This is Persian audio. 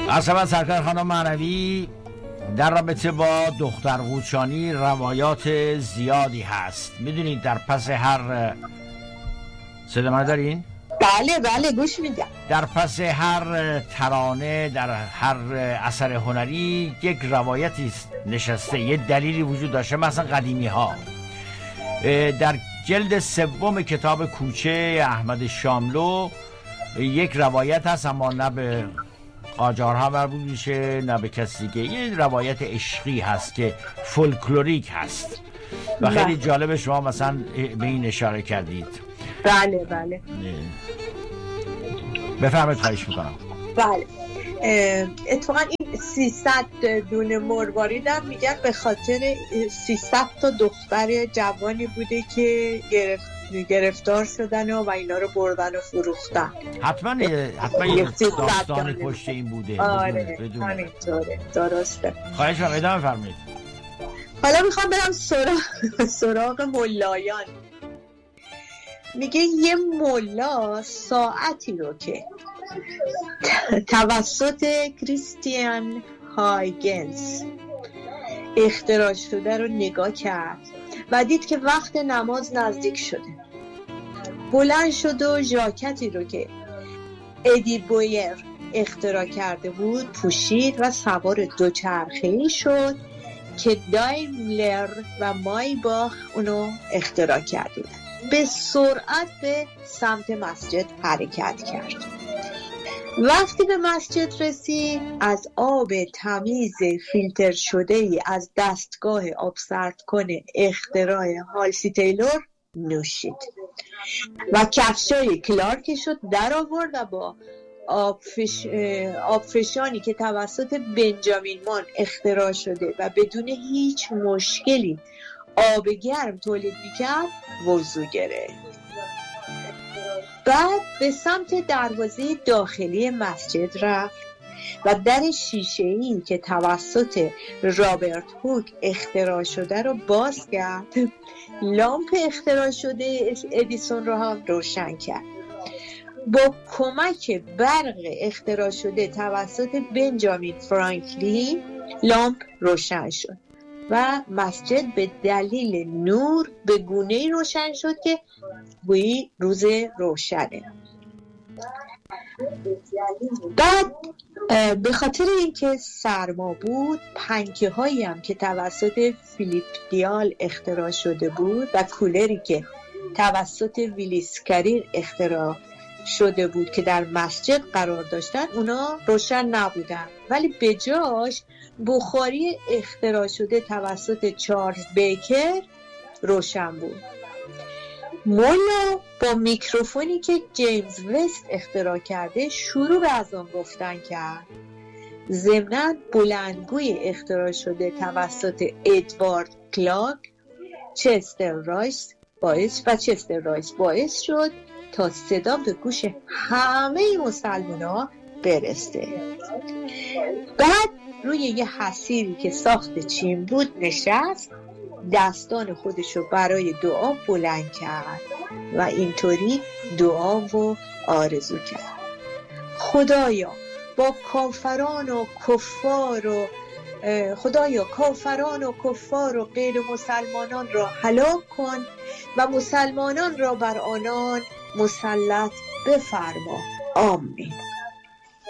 اصلا سرکار خانم معنوی در رابطه با دختر قوچانی روایات زیادی هست. میدونید در پس هر صدا من دارین؟ بله گوش میدم. در پس هر ترانه، در هر اثر هنری یک روایتی نشسته، یه دلیلی وجود داشته. مثلا قدیمی ها در جلد 3 کتاب کوچه احمد شاملو یک روایت هست، اما نه به قاجارها مربوط میشه نه به کسی دیگه. یه روایت عشقی هست که فولکلوریک هست و خیلی جالب. شما مثلا به این اشاره کردید. بله بفرمایید، خواهش میکنم. بله اتفاقا این 300 دونه مروارید هم میگن به خاطر 300 تا دختر جوانی بوده که گرفتار شدن و اینا رو بردن و فروختن. حتما یه داستان پشت این بوده. آره همینطوره، درسته. خواهش میکنم ادامه فرمایید. حالا میخوام برم سراغ ملایان. میگه یه ملا ساعتی رو که توسط کریستیان هایگنز اختراع شده رو نگاه کرد و دید که وقت نماز نزدیک شده. بلند شد و ژاکتی رو که ادی بویر اختراع کرده بود پوشید و سوار دوچرخه‌ای شد که دایملر و مایباخ اونو اختراع کرده بودن. به سرعت به سمت مسجد حرکت کرد. وقتی به مسجد رسید از آب تمیز فیلتر شده ای از دستگاه آبسردکن اختراع هالسی تیلور نوشید و کفشای کلارکش رو در آورد و با آبفشانی که توسط بنجامین مان اختراع شده و بدون هیچ مشکلی آب گرم تولید میکرد وضو گرفت. بعد به سمت دروازه داخلی مسجد رفت و در شیشه‌ای که توسط رابرت هوک اختراع شده رو باز کرد. لامپ اختراع شده ادیسون رو هم روشن کرد. با کمک برق اختراع شده توسط بنجامین فرانکلین لامپ روشن شد و مسجد به دلیل نور به گونه‌ای روشن شد که گویی روز روشنه. بعد به خاطر اینکه سرما بود پنکه هایی هم که توسط فیلیپ دیال اختراع شده بود و کولری که توسط ویلیس کریر اختراع شده بود که در مسجد قرار داشتن اونا روشن نبودن، ولی به جاش بخاری اختراع شده توسط چارلز بیکر روشن بود. مولا با میکروفونی که جیمز وست اختراع کرده شروع به اذان گفتن کرد. ضمناً بلندگوی اختراع شده توسط ادوارد کلاک چستر رایس باعث شد تا صدا به گوش همه مسلمان‌ها برسه. بعد روی یه حصیری که ساخت چین بود نشست، دستان خودشو برای دعا بلند کرد و اینطوری دعا و آرزو کرد: خدایا کافران و کفار و غیر مسلمانان را هلاک کن و مسلمانان را بر آنان مسلط بفرما. آمین.